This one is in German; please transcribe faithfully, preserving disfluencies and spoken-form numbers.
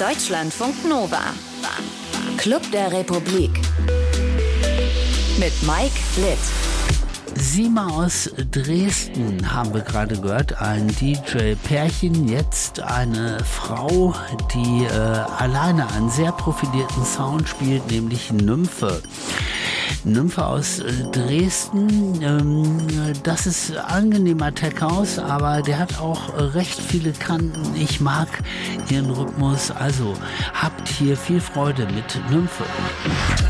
Deutschlandfunk Nova. Club der Republik. Mit Mike Litt. Sima aus Dresden haben wir gerade gehört, ein D J-Pärchen, jetzt eine Frau, die äh, alleine einen sehr profilierten Sound spielt, nämlich Nymphe. Nymphe aus äh, Dresden, ähm, das ist angenehmer Tech House, aber der hat auch äh, recht viele Kanten. Ich mag ihren Rhythmus, also habt hier viel Freude mit Nymphe.